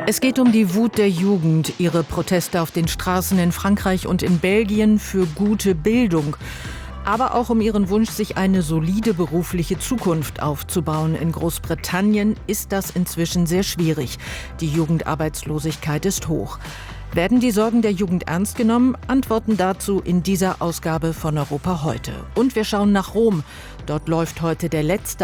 Es geht um die Wut der Jugend, ihre Proteste auf den Straßen in Frankreich und in Belgien für gute Bildung. Aber auch um ihren Wunsch, sich eine solide berufliche Zukunft aufzubauen. In Großbritannien ist das inzwischen sehr schwierig. Die Jugendarbeitslosigkeit ist hoch. Werden die Sorgen der Jugend ernst genommen? Antworten dazu in dieser Ausgabe von Europa heute. Und wir schauen nach Rom. Dort läuft heute der letzte